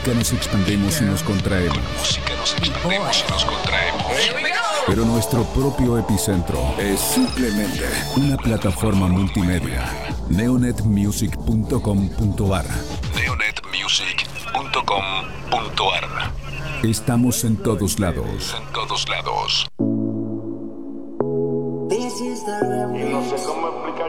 música nos expandemos y nos contraemos. Pero nuestro propio epicentro es simplemente una plataforma multimedia. Neonetmusic.com.ar. Neonetmusic.com.ar. Estamos en todos lados. No sé cómo